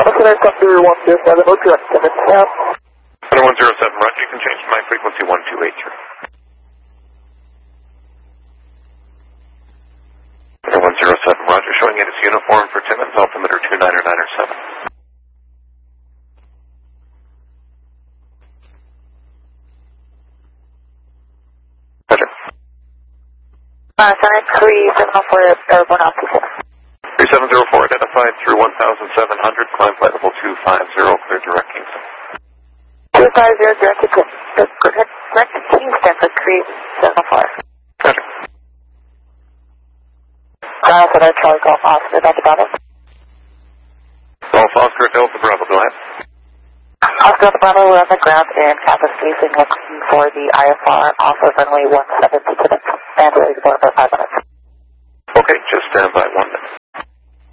Oscar 107, correct, 7. 107, roger, you can change my frequency 1283. 107, roger, showing it as uniform for Timmins, altimeter 2997. Roger. 3704, airborne altitude. 3704, identified through 1700, climb flight level 250, clear direct Kingston. 250, direct to Kingston for Cree 704. Roger. Oscar Charlie Golf Oscar, Delta Bravo. Golf Oscar, Delta Bravo, go ahead. Oscar Delta Bravo, we're on the ground in Kappa Station looking for the IFR off of runway 17 to Timmins, and we're going for 5 minutes. Okay, just stand by 1 minute.